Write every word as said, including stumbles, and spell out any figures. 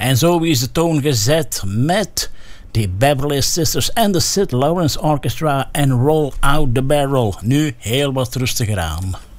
En zo is de toon gezet met de Beverly Sisters en de Sid Lawrence Orchestra en Roll Out the Barrel. Nu heel wat rustiger aan.